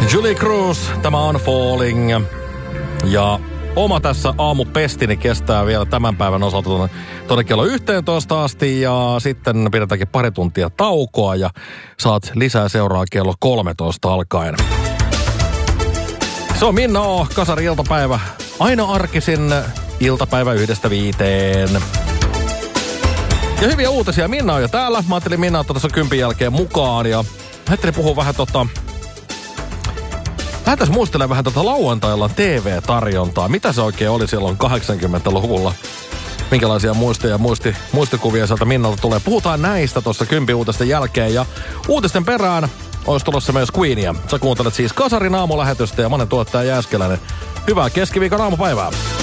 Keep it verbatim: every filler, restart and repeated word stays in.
Julie Cruz, tämä on Falling. Ja oma tässä aamupestini kestää vielä tämän päivän osalta tuonne, tuonne kello yhteentoista asti. Ja sitten pidetäänkin pari tuntia taukoa ja saat lisää seuraa kello kolmetoista alkaen. Se on Minna O, Kasari iltapäivä. Aina arkisin iltapäivä yhdestä viiteen. Ja hyviä uutisia. Minna on jo täällä. Mä ajattelin Minna ottaa tässä kympin jälkeen mukaan. Ja ajattelin puhua vähän tota... Lähdetään muistelemaan vähän tota lauantailla T V-tarjontaa. Mitä se oikein oli silloin kahdeksankymmentäluvulla? Minkälaisia muistoja ja muisti, muistikuvia sieltä Minnalta tulee. Puhutaan näistä tuossa kympin uutisten jälkeen. Ja uutisten perään olisi tulossa myös Queenia. Sä kuuntelet siis Kasarin aamulähetystä ja mä olen tuottaja Jääskeläinen. Hyvää keskiviikon aamupäivää.